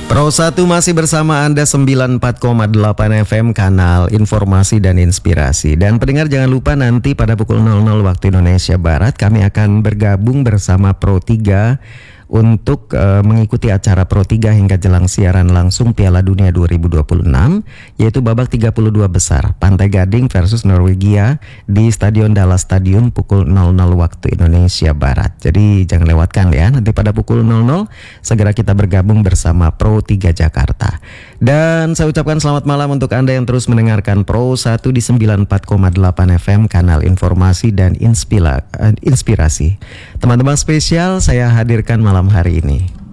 Pro 1 masih bersama Anda 94,8 FM kanal informasi dan inspirasi. Dan pendengar jangan lupa nanti pada pukul 00 waktu Indonesia Barat kami akan bergabung bersama Pro 3 untuk mengikuti acara Pro 3 hingga jelang siaran langsung Piala Dunia 2026, yaitu babak 32 besar Pantai Gading versus Norwegia di Stadion Dallas Stadium pukul 00 waktu Indonesia Barat. Jadi jangan lewatkan ya, nanti pada pukul 00 segera kita bergabung bersama Pro 3 Jakarta. Dan saya ucapkan selamat malam untuk Anda yang terus mendengarkan Pro 1 di 94,8 FM kanal informasi dan inspirasi. Teman-teman spesial saya hadirkan malam hari ini.